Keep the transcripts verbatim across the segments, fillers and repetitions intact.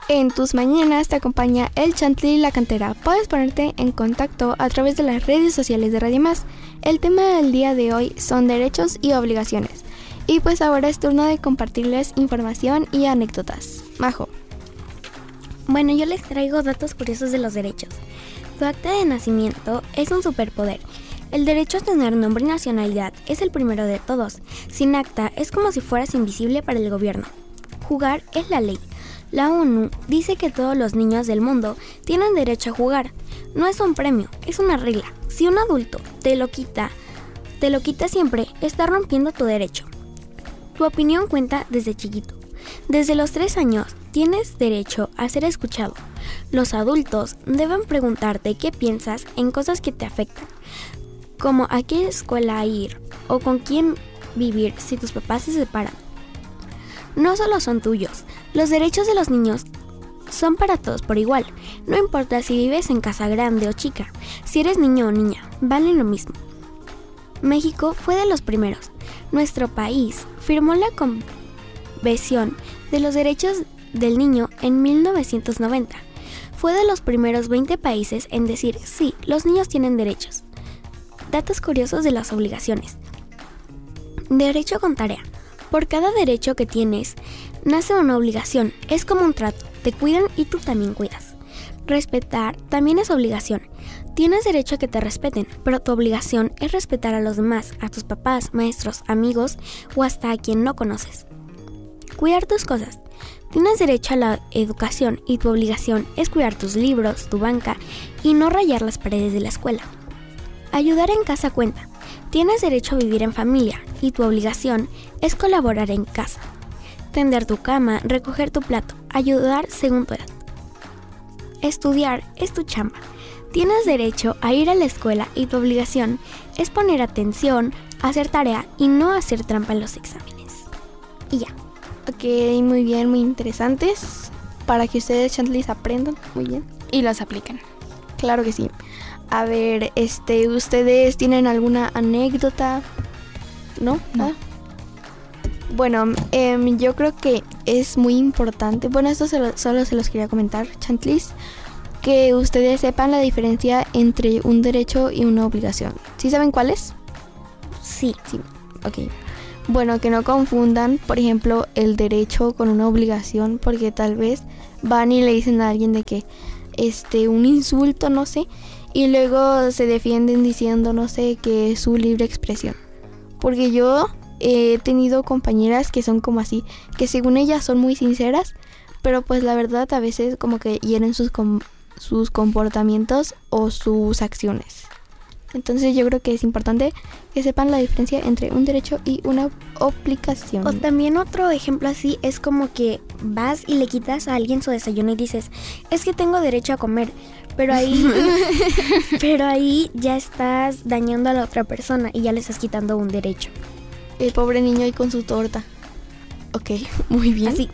En tus mañanas te acompaña el Chantlly La Cantera. Puedes ponerte en contacto a través de las redes sociales de Radio Más. El tema del día de hoy son derechos y obligaciones. Y pues ahora es turno de compartirles información y anécdotas. Majo. Bueno, yo les traigo datos curiosos de los derechos. Tu acta de nacimiento es un superpoder. El derecho a tener nombre y nacionalidad es el primero de todos. Sin acta es como si fueras invisible para el gobierno. Jugar es la ley. La ONU dice que todos los niños del mundo tienen derecho a jugar. No es un premio, es una regla. Si un adulto te lo quita, te lo quita siempre, está rompiendo tu derecho. Tu opinión cuenta desde chiquito. Desde los tres años tienes derecho a ser escuchado. Los adultos deben preguntarte qué piensas en cosas que te afectan, como a qué escuela ir o con quién vivir si tus papás se separan. No solo son tuyos, los derechos de los niños son para todos por igual. No importa si vives en casa grande o chica, si eres niño o niña, valen lo mismo. México fue de los primeros. Nuestro país firmó la Convención de los Derechos del Niño en mil novecientos noventa. Fue de los primeros veinte países en decir, sí, los niños tienen derechos. Datos curiosos de las obligaciones. Derecho con tarea. Por cada derecho que tienes, nace una obligación. Es como un trato. Te cuidan y tú también cuidas. Respetar también es obligación. Tienes derecho a que te respeten, pero tu obligación es respetar a los demás, a tus papás, maestros, amigos o hasta a quien no conoces. Cuidar tus cosas. Tienes derecho a la educación y tu obligación es cuidar tus libros, tu banca y no rayar las paredes de la escuela. Ayudar en casa cuenta. Tienes derecho a vivir en familia y tu obligación es colaborar en casa. Tender tu cama, recoger tu plato, ayudar según tu edad. Estudiar es tu chamba. Tienes derecho a ir a la escuela y tu obligación es poner atención, hacer tarea y no hacer trampa en los exámenes. Y ya. Ok, muy bien, muy interesantes. Para que ustedes, Chantlys, aprendan muy bien. Y los apliquen. Claro que sí. A ver, este, ¿ustedes tienen alguna anécdota? ¿No? ¿Nada? Bueno, eh, yo creo que es muy importante. Bueno, esto se lo, solo se los quería comentar, Chantlys, que ustedes sepan la diferencia entre un derecho y una obligación. ¿Sí saben cuál es? Sí. Sí, ok. Bueno, que no confundan, por ejemplo, el derecho con una obligación, porque tal vez van y le dicen a alguien de que, este, un insulto, no sé, y luego se defienden diciendo, no sé, que es su libre expresión. Porque yo he tenido compañeras que son como así, que según ellas son muy sinceras, pero pues la verdad a veces como que hieren sus, com- sus comportamientos o sus acciones. Entonces yo creo que es importante que sepan la diferencia entre un derecho y una obligación. O también otro ejemplo así es como que vas y le quitas a alguien su desayuno y dices, es que tengo derecho a comer, pero ahí, pero ahí ya estás dañando a la otra persona y ya le estás quitando un derecho. El pobre niño ahí con su torta. Ok, muy bien. Así.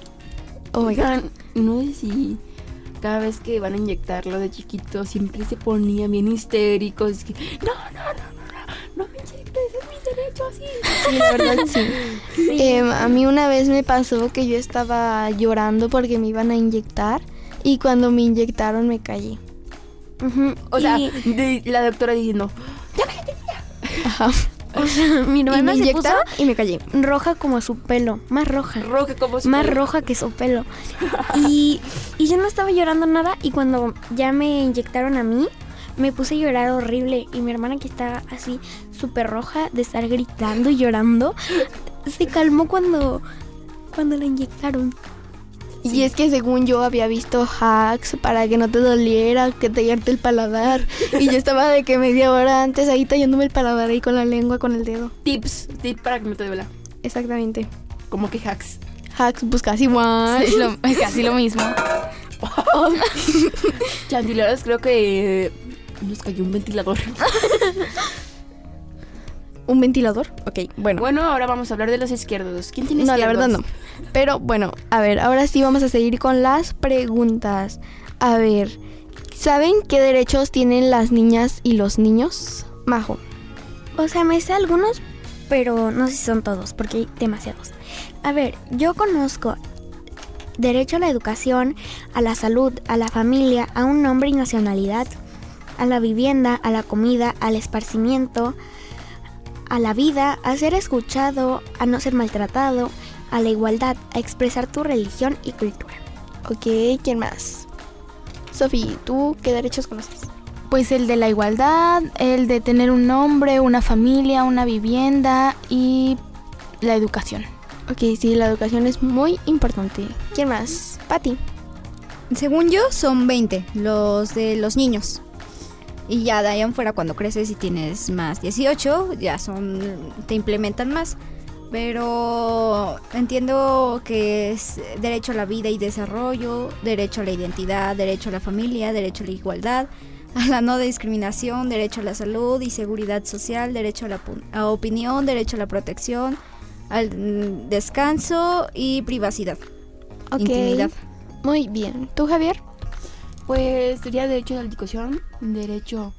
Oh my God. No sé si cada vez que van a inyectarlo de chiquito siempre se ponían bien histéricos. Es que, no, no, no, no, no, no me inyectes, es mi derecho así. Sí, la verdad sí. Sí. Eh, a mí una vez me pasó que yo estaba llorando porque me iban a inyectar y cuando me inyectaron me callé. Uh-huh. O sea, Y- de- la doctora diciendo, Ajá. o sea, mi Y me hermana se puso inyectaron y me callé. roja como su pelo, más roja. roja como su Más pelo". roja que su pelo. Y, y yo no estaba llorando nada y cuando ya me inyectaron a mí, me puse a llorar horrible. Y mi hermana, que está así súper roja de estar gritando y llorando, se calmó cuando, cuando la inyectaron. Sí. Y es que según yo había visto hacks para que no te doliera, que tallarte el paladar. Y yo estaba de que media hora antes ahí tallándome el paladar ahí con la lengua, con el dedo. Tips, tips para que no te duela. Exactamente. Como que hacks. Hacks, pues casi igual. Es, lo, es casi lo mismo. Chantileros, creo que nos cayó un ventilador. ¿Un ventilador? Ok, bueno. Bueno, ahora vamos a hablar de los izquierdos. ¿Quién tiene No, izquierdos? la verdad no. Pero bueno, a ver, ahora sí vamos a seguir con las preguntas. A ver, ¿saben qué derechos tienen las niñas y los niños? Majo. O sea, me sé algunos, pero no sé si son todos, porque hay demasiados. A ver, yo conozco derecho a la educación, a la salud, a la familia, a un nombre y nacionalidad, a la vivienda, a la comida, al esparcimiento, a la vida, a ser escuchado, a no ser maltratado, a la igualdad, a expresar tu religión y cultura. Ok, ¿quién más? Sofi, ¿tú qué derechos conoces? Pues el de la igualdad, el de tener un nombre, una familia, una vivienda y la educación. Ok, sí, la educación es muy importante. ¿Quién más? Pati. Según yo, son veinte, los de los niños. Y ya de ahí en fuera, cuando creces y tienes más dieciocho, ya son, te implementan más. Pero entiendo que es derecho a la vida y desarrollo, derecho a la identidad, derecho a la familia, derecho a la igualdad, a la no discriminación, derecho a la salud y seguridad social, derecho a la pu- a opinión, derecho a la protección, al mm, descanso y privacidad, Ok, intimidad. muy bien. ¿Tú, Javier? Pues sería derecho a la educación, derecho...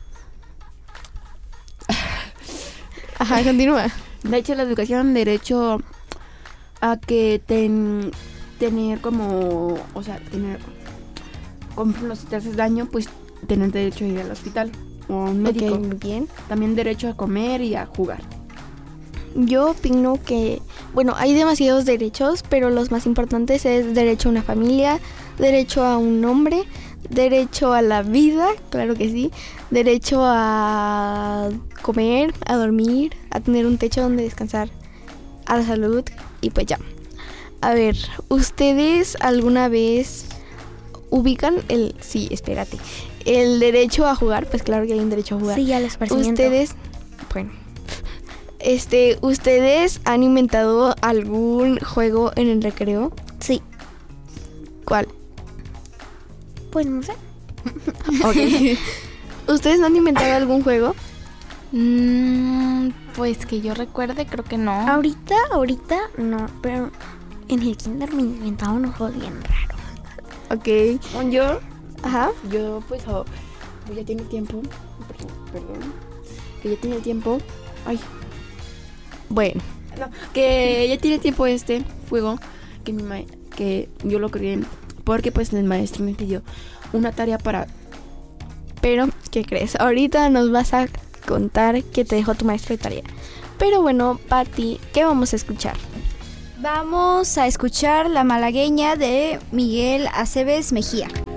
Ajá, continúa. Derecho a la educación, derecho a que ten, tener como, o sea, tener, como por ejemplo, si te haces daño, pues tener derecho a ir al hospital o a un médico. Ok, muy bien. También derecho a comer y a jugar. Yo opino que, bueno, hay demasiados derechos, pero los más importantes es derecho a una familia, derecho a un nombre, derecho a la vida, claro que sí, derecho a comer, a dormir, a tener un techo donde descansar, a la salud y pues ya. A ver, ¿ustedes alguna vez ubican el, sí, espérate, el derecho a jugar? Pues claro que hay un derecho a jugar. Sí, al esparcimiento. Ustedes, bueno, este, ¿ustedes han inventado algún juego en el recreo? Sí, ¿Cuál? pues no sé. Ok. ¿Ustedes no han inventado algún juego? Mm, pues que yo recuerde, creo que no. Ahorita, ahorita no, pero en el kinder me inventaba unos juegos bien raros. Ok. Bueno, yo, Ajá. yo pues, oh, pues ya tiene tiempo, perdón, que ya tiene tiempo, ay, Bueno. no, que ya tiene tiempo este juego, que mi ma- que yo lo creé, porque pues el maestro me pidió una tarea para... Pero, ¿qué crees? Ahorita nos vas a contar que te dejó tu maestro de tarea. Pero bueno, Pati, ¿qué vamos a escuchar? Vamos a escuchar La Malagueña de Miguel Aceves Mejía.